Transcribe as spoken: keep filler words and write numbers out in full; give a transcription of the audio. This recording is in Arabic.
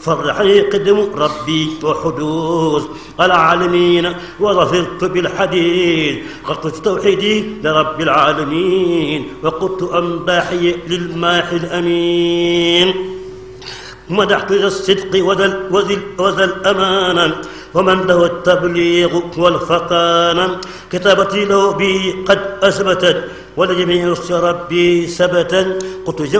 فرحني قدم ربي وحدوث العالمين وظفرت بالحديث قلت توحيدي لرب العالمين وقلت أنباحي للماحي الأمين مدحت ذا الصدق وذا الأمانة ومن له التبليغ والفطانة كتابتي له بي قد أثبتت ولجميع ربي ثبتا قلت